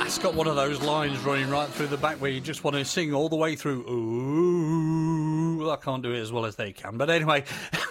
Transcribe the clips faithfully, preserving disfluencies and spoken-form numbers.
It's got one of those lines running right through the back where you just want to sing all the way through. Ooh, well, I can't do it as well as they can. But anyway,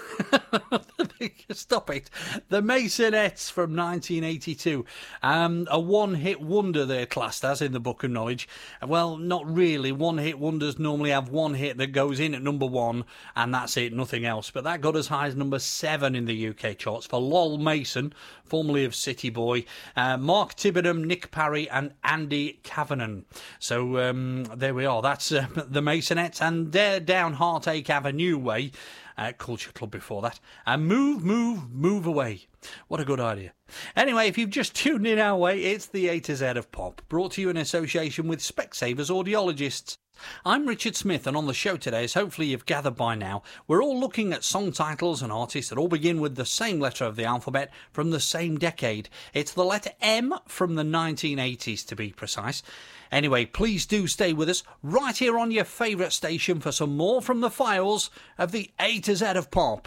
stop it. The Masonettes from nineteen eighty-two. Um, a one-hit wonder they're classed as in the Book of Knowledge. Well, not really. One-hit wonders normally have one hit that goes in at number one, and that's it, nothing else. But that got as high as number seven in the U K charts for Lol Mason, formerly of City Boy, uh, Mark Tibbingham, Nick Parry, and Andy Kavanagh. So um, there we are. That's uh, the Masonettes, and they're down Heartache Avenue way. Uh, Culture Club before that. And Move, Move, Move Away. What a good idea. Anyway, if you've just tuned in our way, it's the A to Z of Pop, brought to you in association with Specsavers Audiologists. I'm Richard Smith, and on the show today, as hopefully you've gathered by now, we're all looking at song titles and artists that all begin with the same letter of the alphabet from the same decade. It's the letter M from the nineteen eighties, to be precise. Anyway, please do stay with us right here on your favourite station for some more from the files of the A to Z of Pop.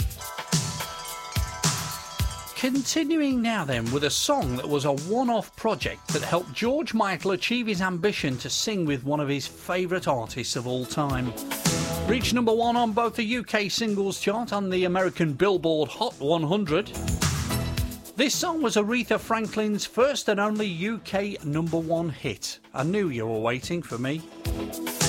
Continuing now then with a song that was a one-off project that helped George Michael achieve his ambition to sing with one of his favourite artists of all time. Reached number one on both the U K singles chart and the American Billboard Hot one hundred. This song was Aretha Franklin's first and only U K number one hit. I knew you were waiting for me.